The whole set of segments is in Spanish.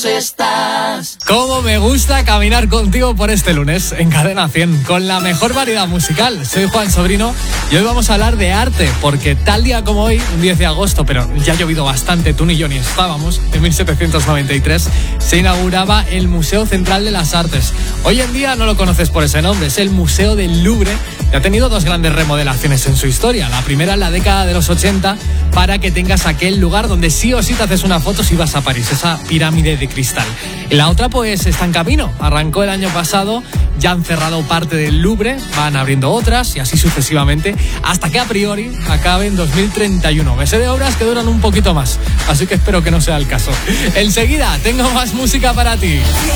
Estás. Cómo me gusta caminar contigo por este lunes en Cadena 100 con la mejor variedad musical. Soy Juan Sobrino y hoy vamos a hablar de arte, porque tal día como hoy, un 10 de agosto, pero ya ha llovido bastante, tú ni yo ni estábamos, en 1793 se inauguraba el Museo Central de las Artes. Hoy en día no lo conoces por ese nombre, es el Museo del Louvre, y ha tenido dos grandes remodelaciones en su historia. La primera en la década de los 80, para que tengas aquel lugar donde sí o sí te haces una foto si vas a París, esa pirámide de cristal. Y la otra pues está en camino, arrancó el año pasado, ya han cerrado parte del Louvre, van abriendo otras y así sucesivamente, hasta que a priori acabe en 2031. Me sé de obras que duran un poquito más, así que espero que no sea el caso. Enseguida tengo más música para ti.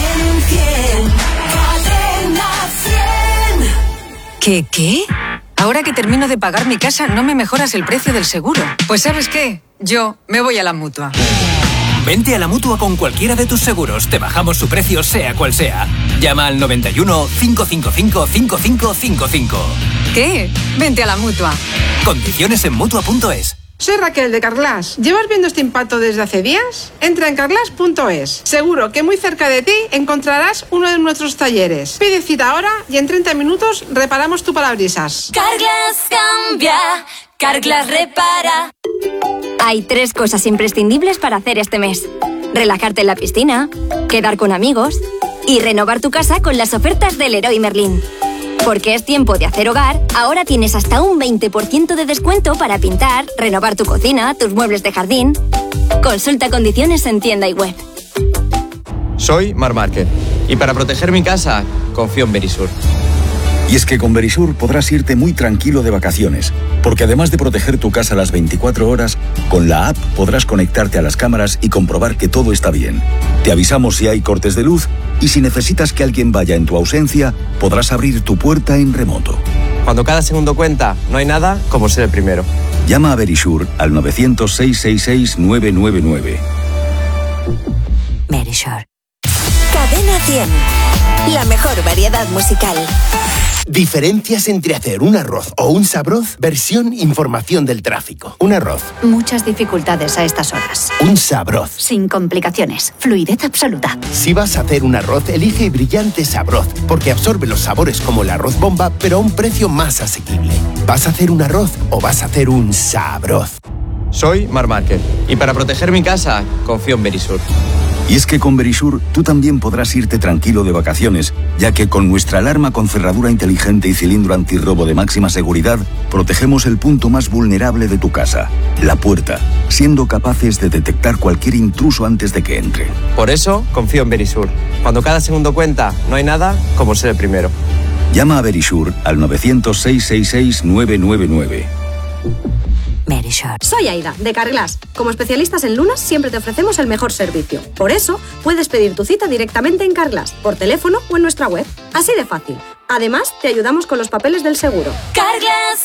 ¿Qué? Ahora que termino de pagar mi casa, ¿no me mejoras el precio del seguro? Pues ¿sabes qué? Yo me voy a la Mutua. Vente a la Mutua con cualquiera de tus seguros. Te bajamos su precio sea cual sea. Llama al 91 555 5555. ¿Qué? Vente a la Mutua. Condiciones en Mutua.es. Soy Raquel de Carglass. ¿Llevas viendo este impacto desde hace días? Entra en Carglass.es. Seguro que muy cerca de ti encontrarás uno de nuestros talleres. Pide cita ahora y en 30 minutos reparamos tu parabrisas. Carglass cambia, Carglass repara. Hay 3 cosas imprescindibles para hacer este mes: relajarte en la piscina, quedar con amigos y renovar tu casa con las ofertas del Leroy Merlin. Porque es tiempo de hacer hogar, ahora tienes hasta un 20% de descuento para pintar, renovar tu cocina, tus muebles de jardín. Consulta condiciones en tienda y web. Soy Marc Márquez y para proteger mi casa confío en Verisur. Y es que con Verisur podrás irte muy tranquilo de vacaciones, porque además de proteger tu casa las 24 horas, con la app podrás conectarte a las cámaras y comprobar que todo está bien. Te avisamos si hay cortes de luz y si necesitas que alguien vaya en tu ausencia, podrás abrir tu puerta en remoto. Cuando cada segundo cuenta, no hay nada como ser el primero. Llama a Verisur al 900-666-999. Verisur. Cadena 100. La mejor variedad musical. Diferencias entre hacer un arroz o un sabroz. Versión información del tráfico. Un arroz. Muchas dificultades a estas horas. Un sabroz. Sin complicaciones. Fluidez absoluta. Si vas a hacer un arroz, elige Brillante Sabroz, porque absorbe los sabores como el arroz bomba, pero a un precio más asequible. ¿Vas a hacer un arroz o vas a hacer un sabroz? Soy Marc Márquez y para proteger mi casa confío en Verisur. Y es que con Verisur tú también podrás irte tranquilo de vacaciones, ya que con nuestra alarma con cerradura inteligente y cilindro antirrobo de máxima seguridad, protegemos el punto más vulnerable de tu casa, la puerta, siendo capaces de detectar cualquier intruso antes de que entre. Por eso confío en Verisur. Cuando cada segundo cuenta, no hay nada como ser el primero. Llama a Verisur al 900-666-999. Verisur. Soy Aida, de Carglass. Como especialistas en lunas, siempre te ofrecemos el mejor servicio. Por eso, puedes pedir tu cita directamente en Carglass, por teléfono o en nuestra web. Así de fácil. Además, te ayudamos con los papeles del seguro. Carglass